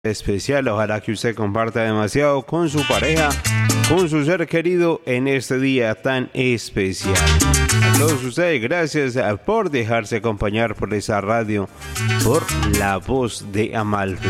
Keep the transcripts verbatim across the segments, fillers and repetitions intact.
especial. Ojalá que usted comparta demasiado con su pareja, con su ser querido en este día tan especial. A todos ustedes, gracias por dejarse acompañar por esa radio, por la voz de Amalfi.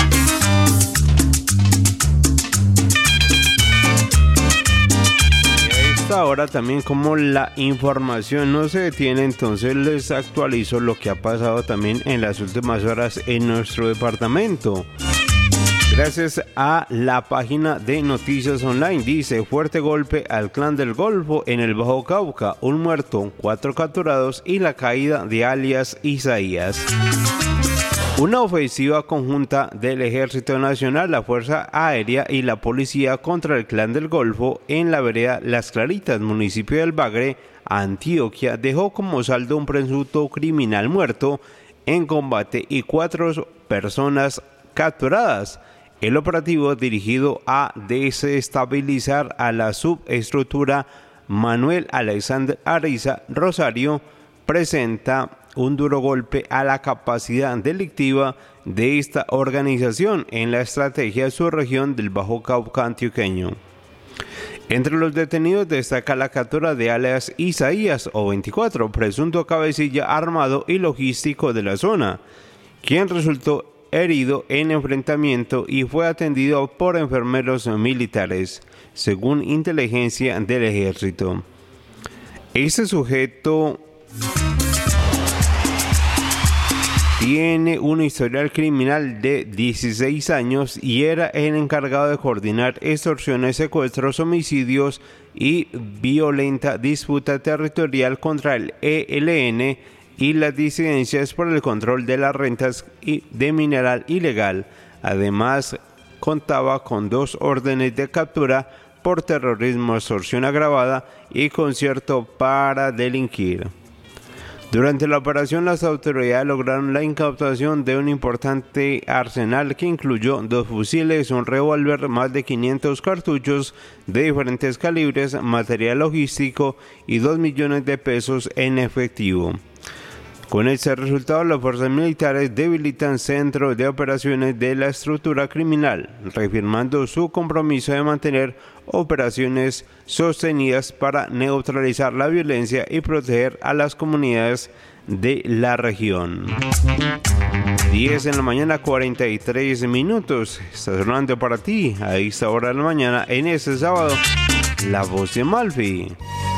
Ahora también, como la información no se detiene, entonces les actualizo lo que ha pasado también en las últimas horas en nuestro departamento. Gracias a la página de Noticias Online, dice: fuerte golpe al Clan del Golfo en el Bajo Cauca, un muerto, cuatro capturados y la caída de alias Isaías. Una ofensiva conjunta del Ejército Nacional, la Fuerza Aérea y la Policía contra el Clan del Golfo en la vereda Las Claritas, municipio del Bagre, Antioquia, dejó como saldo un presunto criminal muerto en combate y cuatro personas capturadas. El operativo, dirigido a desestabilizar a la subestructura Manuel Alexander Ariza Rosario, presenta un duro golpe a la capacidad delictiva de esta organización en la estrategia de su región del Bajo Cauca antioqueño. Entre los detenidos destaca la captura de alias Isaías, o veinticuatro, presunto cabecilla armado y logístico de la zona, quien resultó herido en enfrentamiento y fue atendido por enfermeros militares, según inteligencia del ejército. Este sujeto tiene un historial criminal de dieciséis años y era el encargado de coordinar extorsiones, secuestros, homicidios y violenta disputa territorial contra el E L N y las disidencias por el control de las rentas de mineral ilegal. Además, contaba con dos órdenes de captura por terrorismo, extorsión agravada y concierto para delinquir. Durante la operación, las autoridades lograron la incautación de un importante arsenal que incluyó dos fusiles, un revólver, más de quinientos cartuchos de diferentes calibres, material logístico y dos millones de pesos en efectivo. Con este resultado, las fuerzas militares debilitan centros de operaciones de la estructura criminal, reafirmando su compromiso de mantener operaciones sostenidas para neutralizar la violencia y proteger a las comunidades de la región. diez en la mañana, cuarenta y tres minutos. Está sonando para ti a esta hora de la mañana en este sábado, La Voz de Amalfi.